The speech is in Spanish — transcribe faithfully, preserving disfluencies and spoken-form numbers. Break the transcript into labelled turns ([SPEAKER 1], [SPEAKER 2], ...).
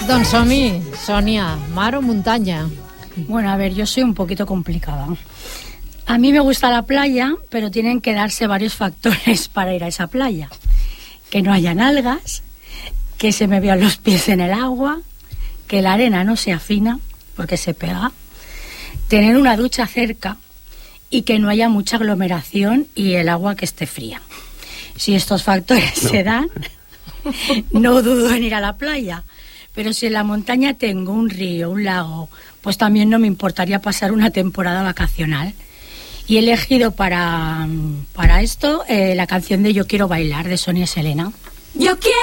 [SPEAKER 1] Doncs som-hi, Sonia, mar o muntanya.
[SPEAKER 2] Bueno, a ver, yo soy un poquito complicada. A mí me gusta la playa, pero tienen que darse varios factores para ir a esa playa. Que no hayan algas, que se me vean los pies en el agua, que la arena no sea fina, porque se pega, tener una ducha cerca y que no haya mucha aglomeración y el agua que esté fría. Si estos factores no se dan, no dudo en ir a la playa. Pero si en la montaña tengo un río, un lago, pues también no me importaría pasar una temporada vacacional. Y he elegido para, para esto eh, la canción de Yo quiero bailar, de Sonia y Selena.
[SPEAKER 3] Yo quiero